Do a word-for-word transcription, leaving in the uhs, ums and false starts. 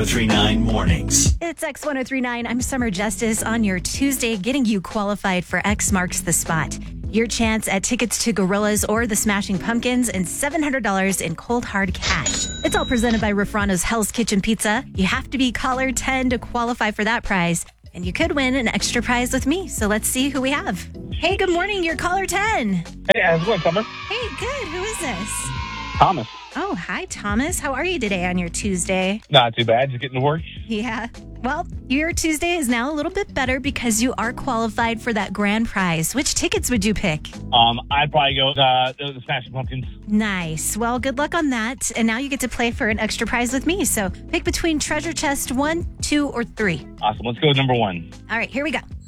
three nine Mornings. It's X one oh three nine. I'm Summer Justice on your Tuesday, getting you qualified for X Marks the Spot. Your chance at tickets to Gorillaz or the Smashing Pumpkins and seven hundred dollars in cold hard cash. It's all presented by Rafrano's Hell's Kitchen Pizza. You have to be caller ten to qualify for that prize. And you could win an extra prize with me. So let's see who we have. Hey, good morning. You're caller ten. Hey, how's it going, Summer? Hey, good. Who is this? Thomas. Oh, hi, Thomas. How are you today on your Tuesday? Not too bad. Just getting to work. Yeah. Well, your Tuesday is now a little bit better because you are qualified for that grand prize. Which tickets would you pick? Um, I'd probably go uh, the, the Smashing Pumpkins. Nice. Well, good luck on that. And now you get to play for an extra prize with me. So pick between treasure chest one, two, or three. Awesome. Let's go with number one. All right, here we go.